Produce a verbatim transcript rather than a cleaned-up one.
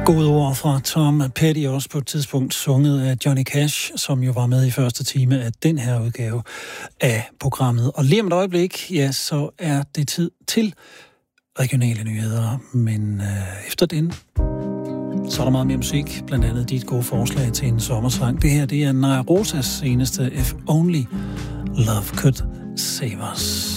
Gode ord fra Tom Petty, også på et tidspunkt sunget af Johnny Cash, som jo var med i første time af den her udgave af programmet. Og lige om et øjeblik, ja, så er det tid til regionale nyheder, men øh, efter den, så er der meget mere musik, blandt andet dit gode forslag til en sommersang. Det her, det er Naya Rosas seneste If Only Love Could Save Us.